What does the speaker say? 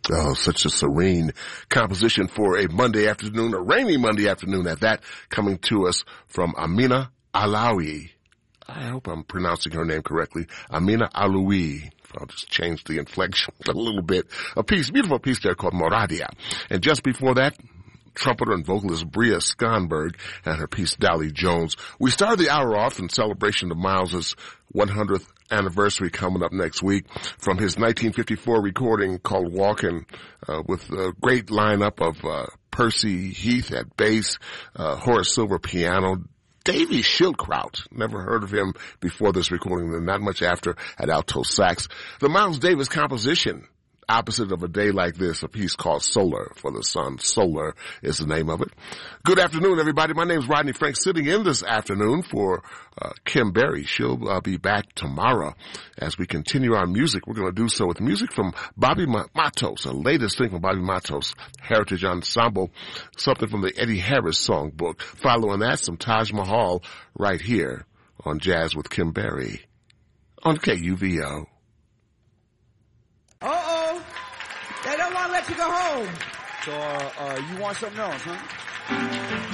Oh, such a serene composition for a Monday afternoon, a rainy Monday afternoon at that, coming to us from Amina Alawi. I hope I'm pronouncing her name correctly. Amina Alawi. I'll just change the inflection a little bit. A piece, beautiful piece there called Moradia. And just before that, trumpeter and vocalist Bria Skonberg and her piece Dolly Jones. We started the hour off in celebration of Miles's 100th anniversary coming up next week from his 1954 recording called Walkin', with a great lineup of Percy Heath at bass, Horace Silver piano, Davy Schildkraut, never heard of him before this recording, and not much after, at alto sax. The Miles Davis composition, opposite of a day like this, a piece called Solar for the Sun. Solar is the name of it. Good afternoon, everybody. My name is Rodney Frank, sitting in this afternoon for Kim Berry. She'll be back tomorrow as we continue our music. We're going to do so with music from Bobby Matos, the latest thing from Bobby Matos Heritage Ensemble, something from the Eddie Harris songbook. Following that, some Taj Mahal right here on Jazz with Kim Berry on KUVO. They don't want to let you go home. So, you want something else, huh?